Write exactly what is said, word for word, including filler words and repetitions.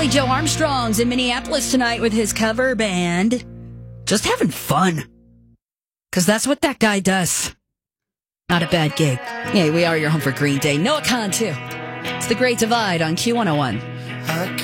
Billy Joe Armstrong's in Minneapolis tonight with his cover band. Just having fun. Because that's what that guy does. Not a bad gig. Yeah, we are your home for Green Day. Noah Khan, too. It's The Great Divide on Q one oh one.